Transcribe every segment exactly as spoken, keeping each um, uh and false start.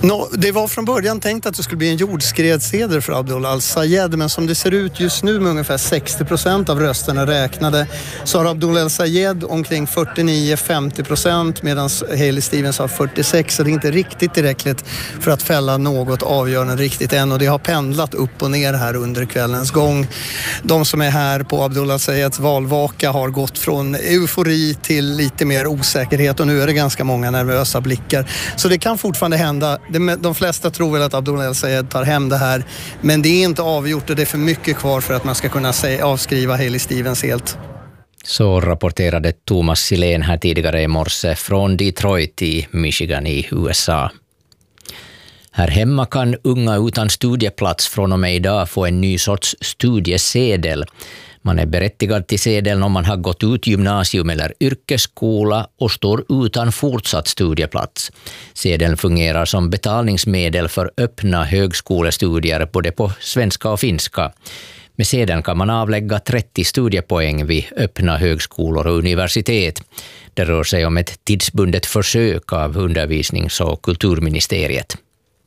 No, det var från början tänkt att det skulle bli en jordskredsseger för Abdullah al-Sayed, men som det ser ut just nu med ungefär sextio procent av rösterna räknade så har Abdullah al-Sayed omkring fyrtionio till femtio procent medan Haley Stevens har fyrtiosex, så det är inte riktigt tillräckligt för att fälla något avgörande riktigt än, och det har pendlat upp och ner här under kvällens gång. De som är här på Abdullah al-Sayeds valvaka har gått från eufori till lite mer osäkerhet, och nu är det ganska många nervösa blickar. Så det kan fortfarande hända. De flesta tror väl att Abdullah al-Sayed tar hem det här, men det är inte avgjort och det är för mycket kvar för att man ska kunna säga, avskriva Haley Stevens helt. Så rapporterade Thomas Silén här tidigare i morse från Detroit i Michigan i U S A. Här hemma kan unga utan studieplats från och med idag få en ny sorts studiesedel. Man är berättigad till sedeln om man har gått ut gymnasium eller yrkesskola och står utan fortsatt studieplats. Sedeln fungerar som betalningsmedel för öppna högskolestudier både på svenska och finska. Med sedeln kan man avlägga trettio studiepoäng vid öppna högskolor och universitet. Det rör sig om ett tidsbundet försök av undervisnings- och kulturministeriet.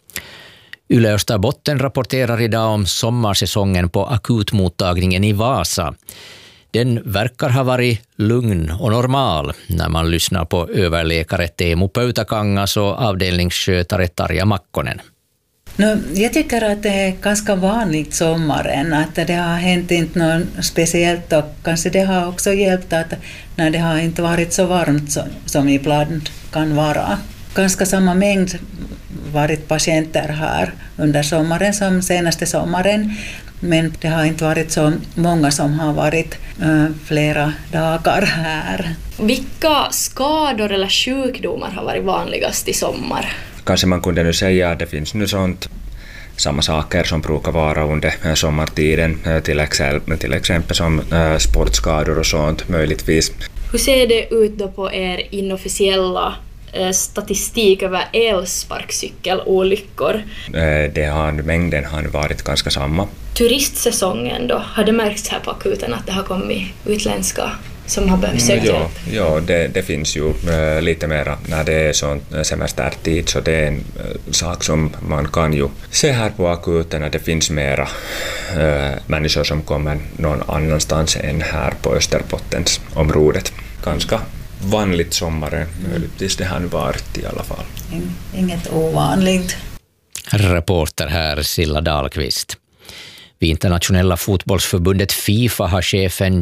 Yle Österbotten rapporterar idag om sommarsäsongen på akutmottagningen i Vasa. Den verkar ha varit lugn och normal när man lyssnar på överläkare Teemu Pöytäkangas och avdelningsskötare Tarja Makkonen. No, jag tycker att det är ganska vanligt sommaren, att det har hänt inte något speciellt, och kanske det har också hjälpt att när det har inte varit så varmt som, som ibland kan vara. Ganska samma mängd varit patienter här under sommaren som senaste sommaren, men det har inte varit så många som har varit äh, flera dagar här. Vilka skador eller sjukdomar har varit vanligast i sommar? Kanske man kunde nu säga att det finns nu sånt, samma saker som brukar vara under sommartiden, till exempel, till exempel som äh, sportskador och sånt möjligtvis. Hur ser det ut då på er inofficiella statistik över elsparkcykelolyckor? Det har, mängden har varit ganska samma. Turistsäsongen då, har det märkts här på akuten att det har kommit utländska som har behövt söka hjälp? Ja, ja det, det finns ju äh, lite mer när det är sån semestertid, så det är en äh, sak som man kan ju se här på akuten, att det finns mera äh, människor som kommer någon annanstans än här på Österbottens området. Ganska vanligt sommaren, möjligtvis det har varit i alla fall. Inget ovanligt. Reporter här Silla Dahlqvist. Vid internationella fotbollsförbundet FIFA har chefen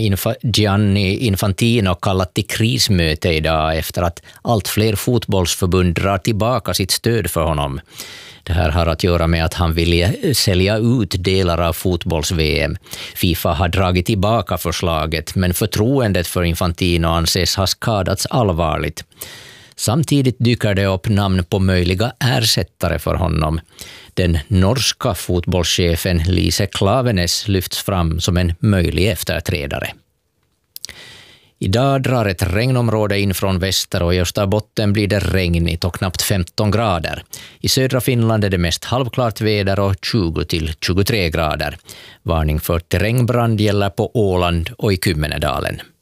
Gianni Infantino kallat till krismöte idag efter att allt fler fotbollsförbund drar tillbaka sitt stöd för honom. Det här har att göra med att han vill sälja ut delar av fotbolls-V M. FIFA har dragit tillbaka förslaget, men förtroendet för Infantino anses ha skadats allvarligt. Samtidigt dyker det upp namn på möjliga ersättare för honom. Den norska fotbollschefen Lise Klaveness lyfts fram som en möjlig efterträdare. Idag drar ett regnområde in från väster och i Österbotten blir det regnigt och knappt femton grader. I södra Finland är det mest halvklart väder och tjugo till tjugotre grader. Varning för terrängbrand gäller på Åland och i Kymmenedalen.